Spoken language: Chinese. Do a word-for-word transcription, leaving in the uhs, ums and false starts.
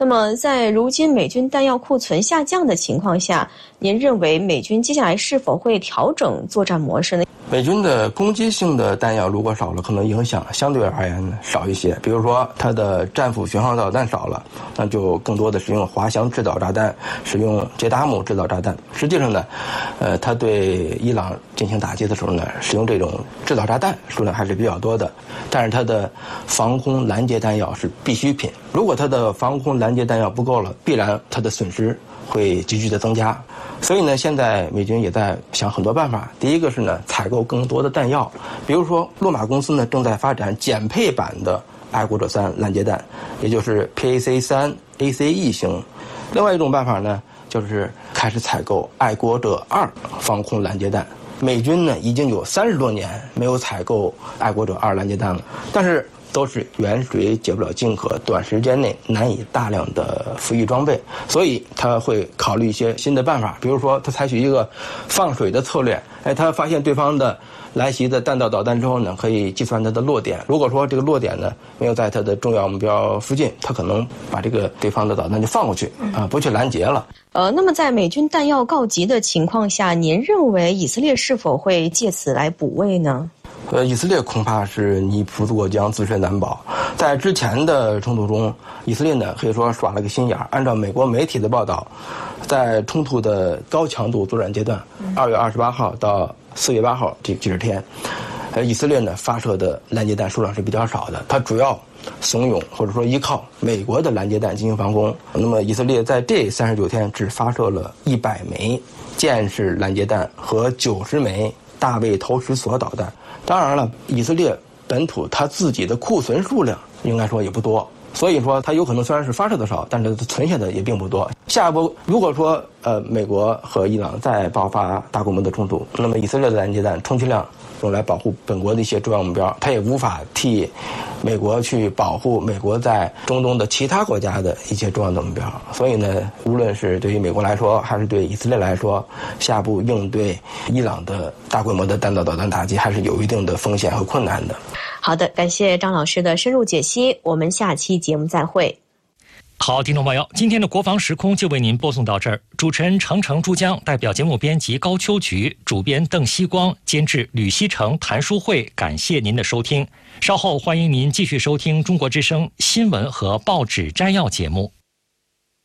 那么在如今美军弹药库存下降的情况下，您认为美军接下来是否会调整作战模式呢？ 美军的攻击性的弹药如果少了，可能影响相对而言少一些。比如说，它的战斧巡航导弹少了，那就更多的使用滑翔制导炸弹，使用杰达姆制导炸弹。实际上呢，呃，它对伊朗进行打击的时候呢，使用这种制导炸弹数量还是比较多的。但是它的防空拦截弹药是必需品，如果它的防空拦截弹药不够了，必然它的损失会急剧的增加。所以呢，现在美军也在想很多办法。第一个是呢，采购更多的弹药，比如说洛马公司呢正在发展减配版的爱国者三拦截弹，也就是 P A C 三 A C E 型。另外一种办法呢，就是开始采购爱国者二防空拦截弹。美军呢已经有三十多年没有采购爱国者二拦截弹了，但是都是远水解不了近渴，短时间内难以大量的服役装备，所以他会考虑一些新的办法，比如说他采取一个放水的策略。哎，他发现对方的来袭的弹道导弹之后呢，可以计算它的落点。如果说这个落点呢没有在它的重要目标附近，他可能把这个对方的导弹就放过去啊，不去拦截了。 呃，那么在美军弹药告急的情况下，您认为以色列是否会借此来补位呢？ 呃，以色列恐怕是泥菩过江，自身难保。在之前的冲突中，以色列呢可以说耍了个心眼儿。按照美国媒体的报道，在冲突的高强度作战阶段，二月二十八号到四月八号这几十天，呃，以色列呢发射的拦截弹数量是比较少的，它主要怂恿或者说依靠美国的拦截弹进行防空。那么以色列在这三十九天只发射了一百枚箭式拦截弹和九十枚大卫投石索导弹。当然了，以色列本土它自己的库存数量应该说也不多，所以说它有可能虽然是发射的少，但是存下的也并不多。下一步如果说呃美国和伊朗再爆发大规模的冲突，那么以色列的拦截弹充其量用来保护本国的一些重要目标，它也无法替美国去保护美国在中东的其他国家的一些重要的目标。所以呢，无论是对于美国来说，还是对以色列来说，下一步应对伊朗的大规模的弹道导弹打击，还是有一定的风险和困难的。 好的，感谢张老师的深入解析，我们下期节目再会。 好，听众朋友，今天的国防时空就为您播送到这儿。主持人程程珠江，代表节目编辑高秋菊，主编邓希光，监制吕希成、谭书慧，感谢您的收听。稍后欢迎您继续收听中国之声新闻和报纸摘要节目。